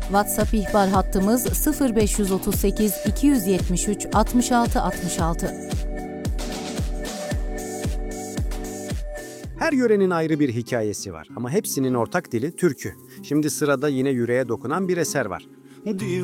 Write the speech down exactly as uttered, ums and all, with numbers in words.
WhatsApp ihbar hattımız sıfır beş otuz sekiz iki yüz yetmiş üç altmış altı altmış altı. Her yörenin ayrı bir hikayesi var ama hepsinin ortak dili türkü. Şimdi sırada yine yüreğe dokunan bir eser var.